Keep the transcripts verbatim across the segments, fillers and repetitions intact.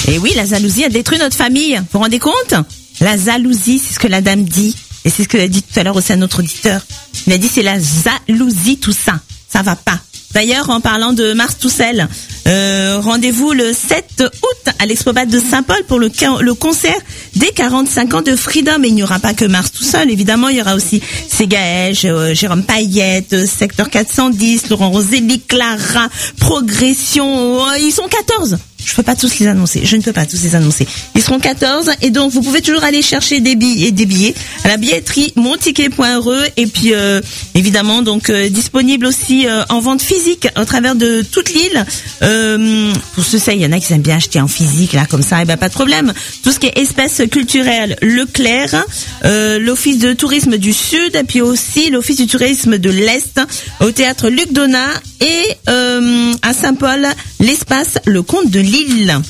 Et oui, la jalousie a détruit notre famille. Vous vous rendez compte? La jalousie, c'est ce que la dame dit. Et c'est ce qu'elle a dit tout à l'heure aussi à notre auditeur. Il a dit c'est la jalousie, tout ça. Ça va pas. D'ailleurs, en parlant de Mars Toussel, euh, rendez-vous le sept août à l'Expobat de Saint-Paul pour le, le concert des quarante-cinq ans de Freedom. Et il n'y aura pas que Mars Toussel, évidemment, il y aura aussi Ségaège, euh, Jérôme Payette, Secteur quatre cent dix, Laurent Roselli, Clara, Progression, euh, ils sont quatorze. Je peux pas tous les annoncer. Je ne peux pas tous les annoncer. Ils seront quatorze et donc vous pouvez toujours aller chercher des billets, des billets à la billetterie monticket point r e et puis euh, évidemment donc euh, disponible aussi euh, en vente physique au travers de toute l'île. Euh, pour ceux ça, il y en a qui aiment bien acheter en physique là comme ça, et ben pas de problème. Tout ce qui est espèces culturelles, Leclerc, euh, l'Office de tourisme du Sud et puis aussi l'Office du tourisme de l'Est au théâtre Luc Donat et euh, à Saint-Paul l'espace Le Comte de Lille.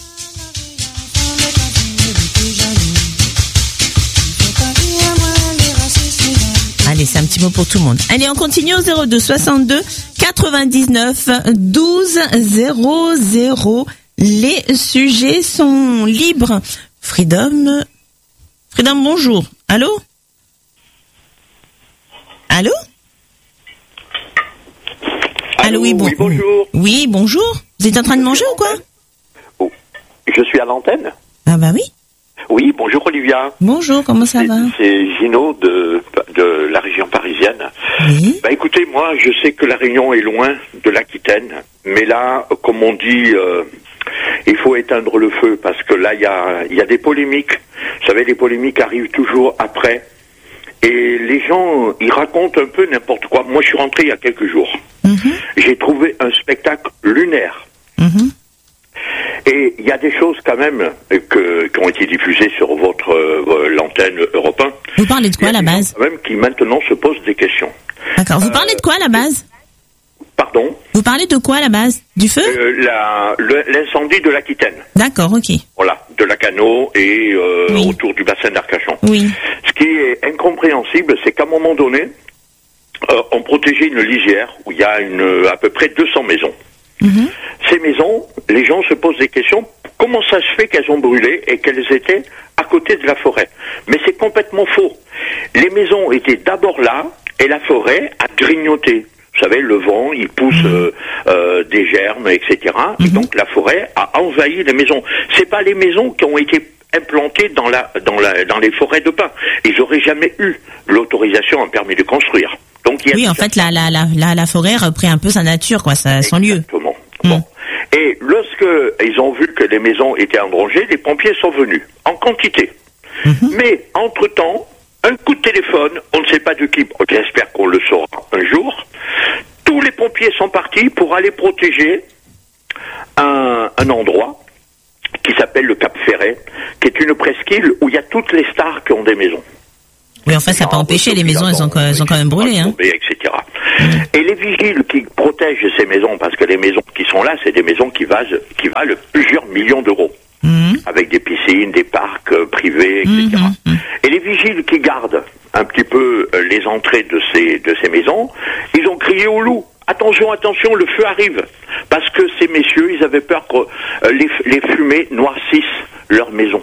Allez, c'est un petit mot pour tout le monde. Allez, on continue au zéro deux soixante-deux quatre-vingt-dix-neuf douze zéro zéro. Les sujets sont libres. Freedom. Freedom, bonjour. Allô? Allô? Allô, oui, bon... oui, bonjour. Oui, bonjour. Vous êtes en train de manger ou quoi? Oh, je suis à l'antenne. Ah bah oui. Oui, bonjour Olivia. Bonjour, comment ça c'est, va? C'est Gino de, de la région parisienne. Oui. Bah écoutez, moi je sais que la Réunion est loin de l'Aquitaine, mais là, comme on dit, euh, il faut éteindre le feu parce que là il y a, y a des polémiques. Vous savez, les polémiques arrivent toujours après. Et les gens, ils racontent un peu n'importe quoi. Moi je suis rentré il y a quelques jours. Mm-hmm. J'ai trouvé un spectacle lunaire. Mm-hmm. Et il y a des choses quand même que, qui ont été diffusées sur votre euh, l'antenne Europe un. Vous parlez de quoi à la base? Quand même qui maintenant se posent des questions. D'accord. Vous euh, parlez de quoi à la base? Pardon? Vous parlez de quoi à la base? Du feu? euh, la, le, L'incendie de l'Aquitaine. D'accord, ok. Voilà, de Lacanau et euh, oui. autour du bassin d'Arcachon. Oui. Ce qui est incompréhensible, c'est qu'à un moment donné, euh, on protégeait une lisière où il y a une, à peu près deux cents maisons. Mmh. Ces maisons, les gens se posent des questions. Comment ça se fait qu'elles ont brûlé et qu'elles étaient à côté de la forêt? Mais c'est complètement faux. Les maisons étaient d'abord là et la forêt a grignoté. Vous savez, le vent, il pousse euh, euh, des germes, et cetera. Mmh. Et donc la forêt a envahi les maisons. C'est pas les maisons qui ont été implantées dans la dans la dans les forêts de pins. Ils n'auraient jamais eu l'autorisation, un permis de construire. Donc, il y a oui, en fait, la, la, la, la forêt a repris un peu sa nature, quoi, sa, son lieu. Exactement. Mmh. Bon. Et lorsque ils ont vu que les maisons étaient en danger, les pompiers sont venus, en quantité. Mmh. Mais, entre-temps, un coup de téléphone, on ne sait pas de qui, j'espère qu'on le saura un jour, tous les pompiers sont partis pour aller protéger un, un endroit qui s'appelle le Cap Ferret, qui est une presqu'île où il y a toutes les stars qui ont des maisons. Oui, enfin, ça n'a pas empêché, les maisons, elles ont, elles ont quand même brûlé, hein. et cetera. Mmh. Et les vigiles qui protègent ces maisons, parce que les maisons qui sont là, c'est des maisons qui valent, qui valent plusieurs millions d'euros, mmh. avec des piscines, des parcs euh, privés, et cetera. Mmh. Et les vigiles qui gardent un petit peu euh, les entrées de ces, de ces maisons, ils ont crié au loup. Attention, attention, le feu arrive. Parce que ces messieurs, ils avaient peur que euh, les, les fumées noircissent leur maison.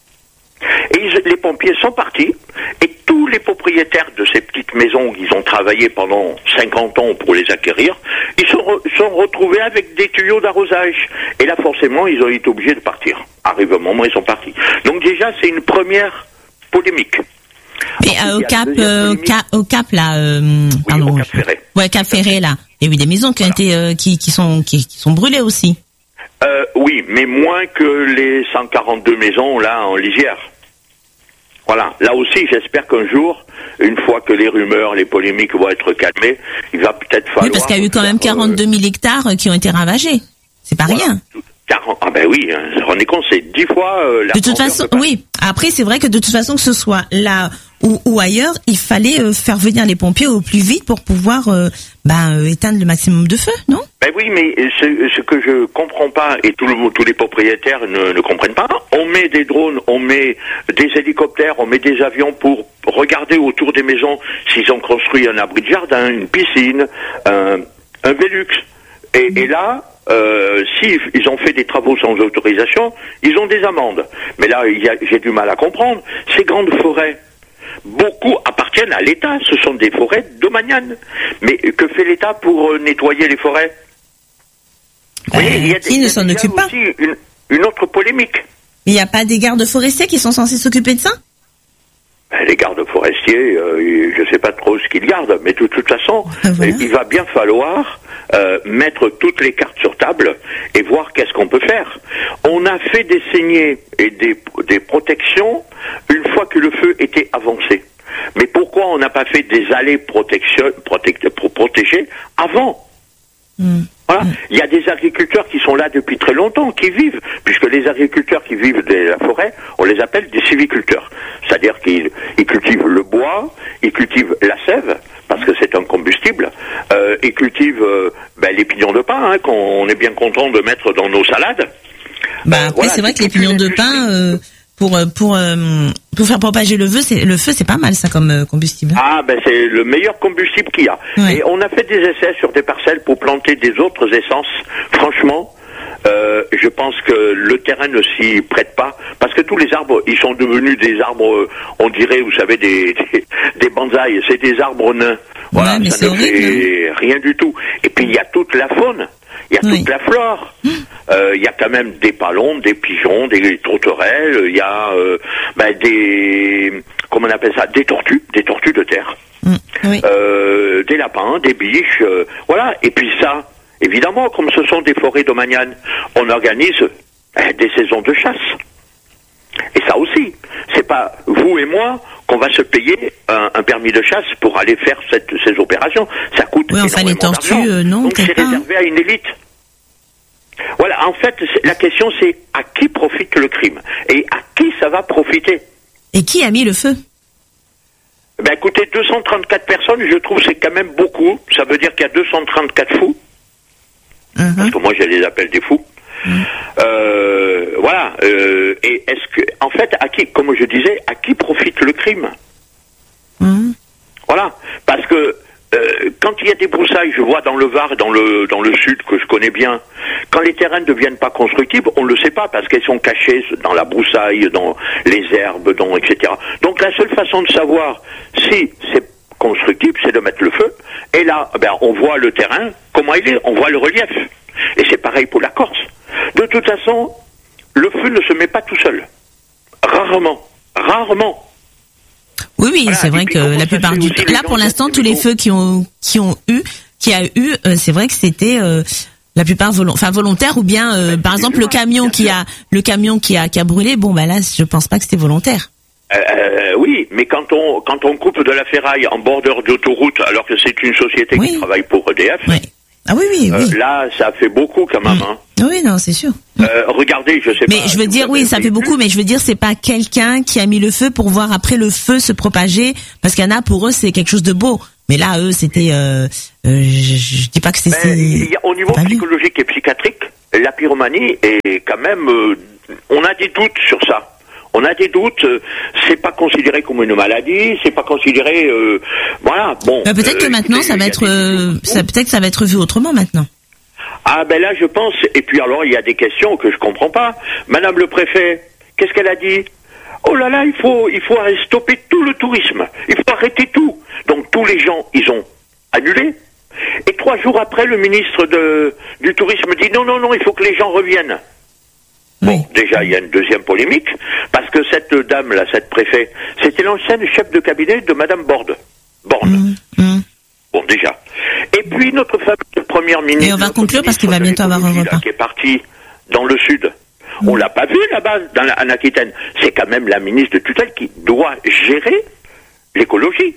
Et ils, les pompiers sont partis, et tous les propriétaires de ces petites maisons qu'ils ont travaillé pendant cinquante ans pour les acquérir, ils sont, re, sont retrouvés avec des tuyaux d'arrosage. Et là, forcément, ils ont été obligés de partir. Arrive un moment, ils sont partis. Donc déjà, c'est une première polémique. Et euh, au Cap, euh, cap, au Cap là, euh, oui, pardon, au Cap Ferret. Ouais, Cap Ferret là. Il y a eu des maisons qui ont voilà. été, euh, qui, qui sont, qui, qui sont brûlées aussi. Euh, oui, mais moins que les cent quarante-deux maisons là en lisière. Voilà. Là aussi, j'espère qu'un jour, une fois que les rumeurs, les polémiques vont être calmées, il va peut-être falloir... Oui, parce qu'il y a eu quand même quarante-deux mille hectares qui ont été ravagés. C'est pas voilà. rien. quarante Ah ben oui, hein, vous vous rendez compte, c'est dix fois euh, la... De toute façon, de oui. Après, c'est vrai que de toute façon, que ce soit là ou, ou ailleurs, il fallait euh, faire venir les pompiers au plus vite pour pouvoir euh, ben, euh, éteindre le maximum de feu, non? Ben oui, mais ce, ce que je comprends pas, et tout le, tous les propriétaires ne, ne comprennent pas, on met des drones, on met des hélicoptères, on met des avions pour regarder autour des maisons s'ils ont construit un abri de jardin, une piscine, un, un Velux. Et, et là, euh, si ils ont fait des travaux sans autorisation, ils ont des amendes. Mais là, il y a, j'ai du mal à comprendre. Ces grandes forêts, beaucoup appartiennent à l'État. Ce sont des forêts domaniales. Mais que fait l'État pour euh, nettoyer les forêts? euh, voyez, il y a, Qui il y a ne s'en occupe pas aussi une, une autre polémique. Il n'y a pas des gardes forestiers qui sont censés s'occuper de ça? Les gardes forestiers, euh, je ne sais pas trop ce qu'ils gardent, mais de toute façon, voilà. Il va bien falloir euh, mettre toutes les cartes sur table et voir qu'est-ce qu'on peut faire. On a fait des saignées et des, des protections une fois que le feu était avancé. Mais pourquoi on n'a pas fait des allées protection, protect, pour protéger avant? Mmh. Voilà. Mmh. Il y a des agriculteurs qui sont là depuis très longtemps, qui vivent, puisque les agriculteurs qui vivent de la forêt, on les appelle des sylviculteurs. C'est-à-dire qu'ils ils cultivent le bois, ils cultivent la sève, parce que c'est un combustible, euh, ils cultivent euh, ben, les pignons de pin, hein, qu'on est bien content de mettre dans nos salades. Bah, après, euh, voilà, c'est vrai que les pignons de pin... Euh... Pour pour euh, pour faire propager le feu, c'est le feu, c'est pas mal ça comme euh, combustible. Ah ben c'est le meilleur combustible qu'il y a. Ouais. Et on a fait des essais sur des parcelles pour planter des autres essences. Franchement, euh, je pense que le terrain ne s'y prête pas parce que tous les arbres, ils sont devenus des arbres, on dirait, vous savez, des des, des bonsaïs. C'est des arbres nains. Voilà, ouais, mais ça ne horrible, fait rien du tout. Et puis il y a toute la faune. Il y a oui. toute la flore. Il euh, y a quand même des palombes, des pigeons, des tourterelles. Il y a euh, ben, des, comment on appelle ça, des tortues, des tortues de terre, mmh. oui. euh, des lapins, des biches. Euh, voilà. Et puis ça, évidemment, comme ce sont des forêts domaniales, on organise euh, des saisons de chasse. Et ça aussi, c'est pas vous et moi qu'on va se payer un, un permis de chasse pour aller faire cette, ces opérations. Ça coûte oui, enfin, énormément les tortues, d'argent. Euh, non, donc c'est pas. réservé à une élite. Voilà, en fait, la question c'est à qui profite le crime et à qui ça va profiter. Et qui a mis le feu? Ben écoutez, deux cent trente-quatre personnes, je trouve c'est quand même beaucoup. Ça veut dire qu'il y a deux cent trente-quatre fous. Uh-huh. Parce que moi je les appelle des fous. Uh-huh. Euh, voilà. Euh, et est-ce que, en fait, à qui, comme je disais, à qui profite le crime? Uh-huh. Voilà, parce que Euh, quand il y a des broussailles, je vois dans le Var et dans le dans le Sud que je connais bien, quand les terrains ne deviennent pas constructibles, on ne le sait pas parce qu'elles sont cachées dans la broussaille, dans les herbes, dans et cetera. Donc la seule façon de savoir si c'est constructible, c'est de mettre le feu. Et là, ben on voit le terrain, comment il est, on voit le relief. Et c'est pareil pour la Corse. De toute façon, le feu ne se met pas tout seul. Rarement, rarement. Oui, oui, voilà, c'est vrai que la plupart du temps, là pour l'instant, tous les feux qui ont qui ont eu, qui a eu, euh, c'est vrai que c'était euh, la plupart volo- enfin volontaire ou bien, euh, par exemple, le camion qui a le camion qui a qui a brûlé. Bon, bah là, je pense pas que c'était volontaire. Euh, oui, mais quand on quand on coupe de la ferraille en bordure d'autoroute, alors que c'est une société oui. qui travaille pour E D F. Oui. Ah oui, oui, oui. Euh, là, ça fait beaucoup quand même. Hein. Oui, non, c'est sûr. Euh, regardez, je sais mais pas. Mais je veux dire, oui, ça fait beaucoup, mais je veux dire, c'est pas quelqu'un qui a mis le feu pour voir après le feu se propager, parce qu'il y en a, pour eux, c'est quelque chose de beau. Mais là, eux, c'était, euh, euh, je, je dis pas que c'est... Ben, y a, au niveau psychologique vu. et psychiatrique, la pyromanie est quand même... Euh, on a des doutes sur ça. On a des doutes, euh, c'est pas considéré comme une maladie, c'est pas considéré... Euh, voilà, bon... Bah, peut-être euh, que maintenant, ça va être... Euh, ça, peut-être que ça va être vu autrement, maintenant. Ah ben là je pense, et puis alors il y a des questions que je comprends pas. Madame le préfet, qu'est-ce qu'elle a dit? Oh là là, il faut il faut stopper tout le tourisme, il faut arrêter tout. Donc tous les gens, ils ont annulé. Et trois jours après, le ministre de, du tourisme dit non, non, non, il faut que les gens reviennent. Oui. Bon, déjà il y a une deuxième polémique, parce que cette dame-là, cette préfet, c'était l'ancienne chef de cabinet de Madame Borde. Borne. Mmh, mmh. Bon, déjà. Et puis, notre fameuse première ministre... Et on va conclure parce qu'il va bientôt avoir un repas. Qui est partie dans le Sud. Mmh. On l'a pas vu là-bas, dans la, en Aquitaine. C'est quand même la ministre de tutelle qui doit gérer l'écologie.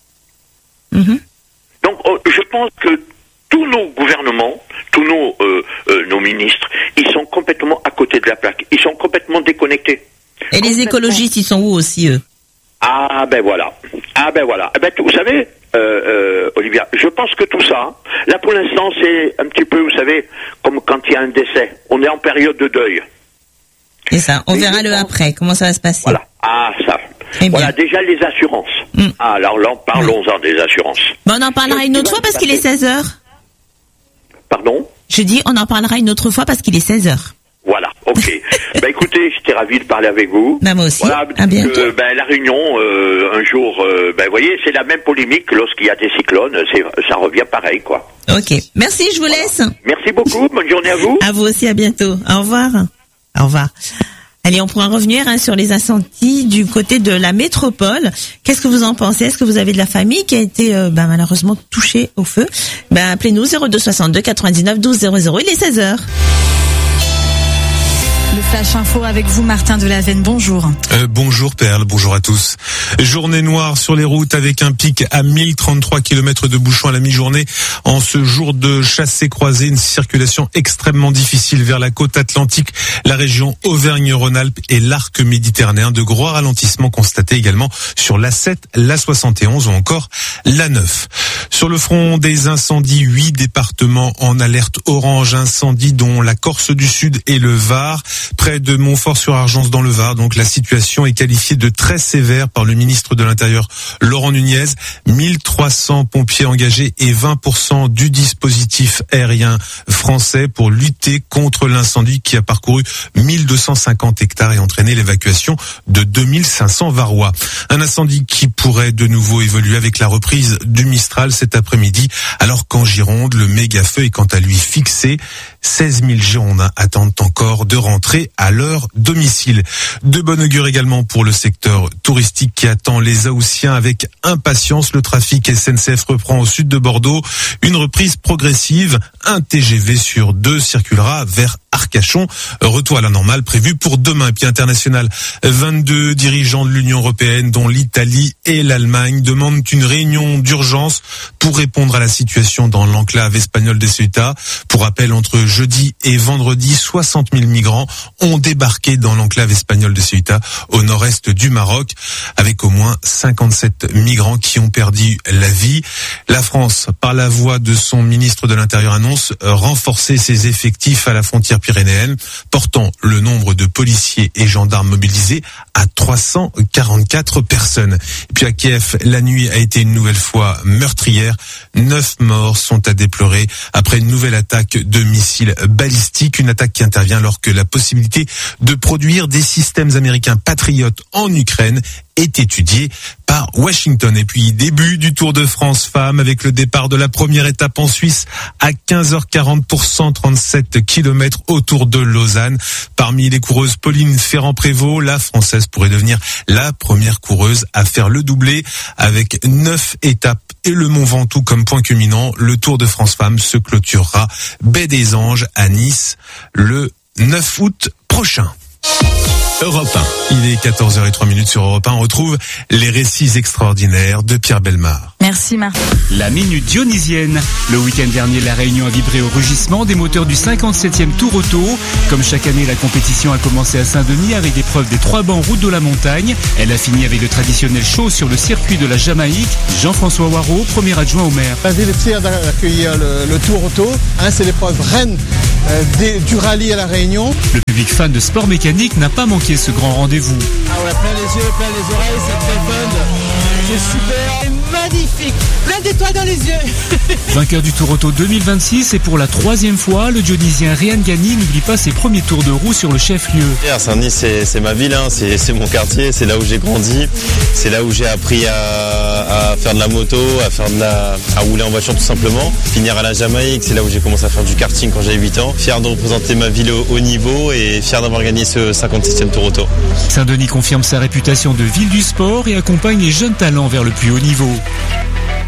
Mmh. Donc, oh, je pense que tous nos gouvernements, tous nos, euh, euh, nos ministres, ils sont complètement à côté de la plaque. Ils sont complètement déconnectés. Et les écologistes, ils sont où aussi, eux? Ah, ben voilà. Ah, ben voilà. Eh ben, vous savez... Euh, euh, Olivia, je pense que tout ça, là pour l'instant c'est un petit peu, vous savez, comme quand il y a un décès, on est en période de deuil. C'est ça, on Mais verra le pense... après, comment ça va se passer. Voilà, ah ça. Très voilà, bien. Déjà les assurances. Mm. Ah, alors là, parlons-en oui. des assurances. Bon, on en parlera une autre fois parce qu'il est seize heures. Pardon ? Je dis, on en parlera une autre fois parce qu'il est seize heures. Voilà, ok. Bah écoutez, j'étais ravi de parler avec vous. Bah moi aussi. Voilà, à bientôt. Euh, bah, la Réunion, euh, un jour, euh, bah, vous voyez, c'est la même polémique que lorsqu'il y a des cyclones, c'est, ça revient pareil, quoi. Ok. Merci, je vous Voilà. laisse. Merci beaucoup, bonne journée à vous. À vous aussi, à bientôt. Au revoir. Au revoir. Allez, on pourra revenir hein, sur les incendies du côté de la métropole. Qu'est-ce que vous en pensez? Est-ce que vous avez de la famille qui a été euh, bah, malheureusement touchée au feu? Ben, appelez-nous zéro deux soixante-deux quatre-vingt-dix-neuf douze zéro zéro. Il est seize heures. Le Flash Info avec vous, Martin Delavenne. Bonjour. Euh, bonjour Perle, bonjour à tous. Journée noire sur les routes avec un pic à mille trente-trois kilomètres de bouchons à la mi-journée. En ce jour de chassé-croisé, une circulation extrêmement difficile vers la côte atlantique, la région Auvergne-Rhône-Alpes et l'arc méditerranéen. De gros ralentissements constatés également sur l'A sept, l'A soixante et onze ou encore l'A neuf. Sur le front des incendies, huit départements en alerte orange incendie, dont la Corse du Sud et le Var. Près de Montfort-sur-Argence dans le Var, donc la situation est qualifiée de très sévère par le ministre de l'Intérieur Laurent Nunez. mille trois cents pompiers engagés et vingt pour cent du dispositif aérien français pour lutter contre l'incendie qui a parcouru mille deux cent cinquante hectares et entraîné l'évacuation de deux mille cinq cents Varois. Un incendie qui pourrait de nouveau évoluer avec la reprise du Mistral cet après-midi, alors qu'en Gironde, le méga-feu est quant à lui fixé. seize mille Girondins attendent encore de rentrer à leur domicile. De bon augure également pour le secteur touristique qui attend les Haussiens avec impatience. Le trafic S N C F reprend au sud de Bordeaux. Une reprise progressive. Un T G V sur deux circulera vers Arcachon. Retour à la normale prévu pour demain. Et puis international, vingt-deux dirigeants de l'Union européenne, dont l'Italie et l'Allemagne, demandent une réunion d'urgence pour répondre à la situation dans l'enclave espagnole de Ceuta. Pour rappel, entre jeudi et vendredi, soixante mille migrants ont débarqué dans l'enclave espagnole de Ceuta, au nord-est du Maroc, avec au moins cinquante-sept migrants qui ont perdu la vie. La France, par la voix de son ministre de l'Intérieur, annonce renforcer ses effectifs à la frontière pyrénéenne, portant le nombre de policiers et gendarmes mobilisés à trois cent quarante-quatre personnes. Et puis à Kiev, la nuit a été une nouvelle fois meurtrière. Neuf morts sont à déplorer après une nouvelle attaque de missiles balistiques, une attaque qui intervient alors que la possibilité de produire des systèmes américains patriotes en Ukraine est étudiée par Washington. Et puis début du Tour de France femmes avec le départ de la première étape en Suisse à quinze heures quarante pour cent trente-sept kilomètres autour de Lausanne. Parmi les coureuses, Pauline Ferrand-Prévot, la Française pourrait devenir la première coureuse à faire le doublé avec neuf étapes et le Mont Ventoux comme point culminant. Le Tour de France femmes se clôturera Baie des Anges à Nice le neuf août prochain. Europe un. Il est quatorze heures zéro trois sur Europe un. On retrouve les récits extraordinaires de Pierre Bellemare. Merci Marc. La minute dionysienne. Le week-end dernier, la Réunion a vibré au rugissement des moteurs du cinquante-septième Tour Auto. Comme chaque année, la compétition a commencé à Saint-Denis avec l'épreuve des trois bancs route de la montagne. Elle a fini avec le traditionnel show sur le circuit de la Jamaïque. Jean-François Waraud, premier adjoint au maire. La ville est fière d'accueillir le, le Tour Auto. Hein, c'est l'épreuve reine euh, des, du rallye à la Réunion. Le public fan de sport mécanique n'a pas manqué ce grand rendez-vous. Ah ouais, plein les yeux, plein les oreilles, c'est très fun. C'est super. C'est magnifique. Plein d'étoiles dans les yeux. Vainqueur du Tour Auto deux mille vingt-six et pour la troisième fois, le Dionysien Ryan Gagny n'oublie pas ses premiers tours de roue sur le chef-lieu. Saint-Denis, c'est, c'est ma ville, hein, c'est, c'est mon quartier, c'est là où j'ai grandi, c'est là où j'ai appris à, à faire de la moto, à faire de la, à rouler en voiture tout simplement. Finir à la Jamaïque, c'est là où j'ai commencé à faire du karting quand j'avais huit ans. Fier de représenter ma ville au haut niveau et fier d'avoir gagné ce cinquante-septième Tour Auto. Saint-Denis confirme sa réputation de ville du sport et accompagne les jeunes talents vers le plus haut niveau.